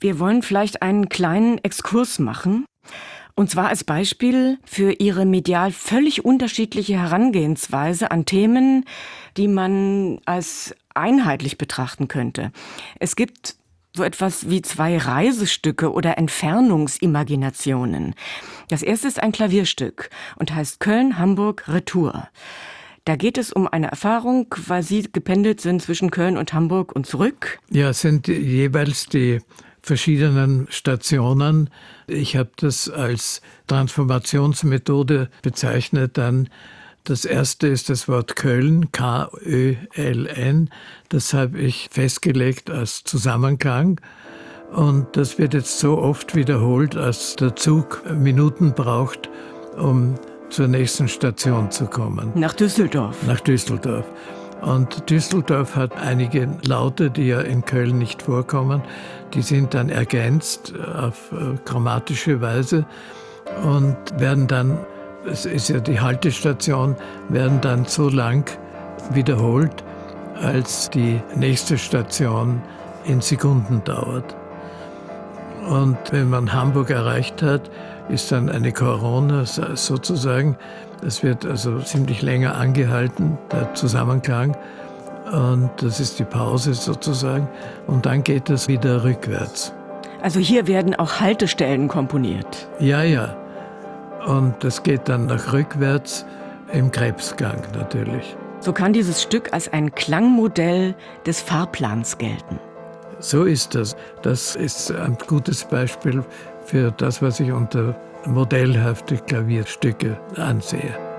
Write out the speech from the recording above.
Wir wollen vielleicht einen kleinen Exkurs machen. Und zwar als Beispiel für Ihre medial völlig unterschiedliche Herangehensweise an Themen, die man als einheitlich betrachten könnte. Es gibt so etwas wie 2 Reisestücke oder Entfernungsimaginationen. Das erste ist ein Klavierstück und heißt Köln-Hamburg Retour. Da geht es um eine Erfahrung, weil Sie gependelt sind zwischen Köln und Hamburg und zurück. Ja, es sind jeweils die verschiedenen Stationen. Ich habe das als Transformationsmethode bezeichnet. Dann das erste ist das Wort Köln, K-Ö-L-N. Das habe ich festgelegt als Zusammenklang. Und das wird jetzt so oft wiederholt, als der Zug Minuten braucht, um zur nächsten Station zu kommen. Nach Düsseldorf. Nach Düsseldorf. Und Düsseldorf hat einige Laute, die ja in Köln nicht vorkommen. Die sind dann ergänzt auf grammatische Weise und werden dann, es ist ja die Haltestation, werden dann so lang wiederholt, als die nächste Station in Sekunden dauert. Und wenn man Hamburg erreicht hat, ist dann eine Corona sozusagen. Es wird also ziemlich länger angehalten, der Zusammenklang. Und das ist die Pause sozusagen. Und dann geht es wieder rückwärts. Also hier werden auch Haltestellen komponiert. Ja, ja. Und das geht dann nach rückwärts im Krebsgang natürlich. So kann dieses Stück als ein Klangmodell des Fahrplans gelten. So ist das. Das ist ein gutes Beispiel für das, was ich unter modellhafte Klavierstücke ansehe.